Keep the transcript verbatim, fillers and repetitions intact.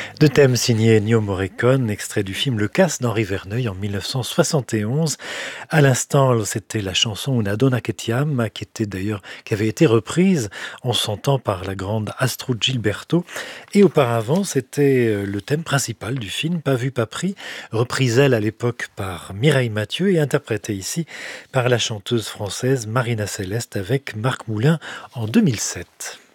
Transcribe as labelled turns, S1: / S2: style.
S1: Deux thèmes signés Ennio Morricone, extrait du film Le Casse d'Henri Verneuil en mille neuf cent soixante et onze. À l'instant, c'était la chanson Una donna che ti ama, qui était d'ailleurs, qui avait été reprise en son temps par la grande Astrud Gilberto. Et auparavant, c'était le thème principal du film Pas vu, pas pris, reprise elle à l'époque par Mireille Mathieu et interprétée ici par la chanteuse française Marina Céleste avec Marc Moulin en deux mille sept.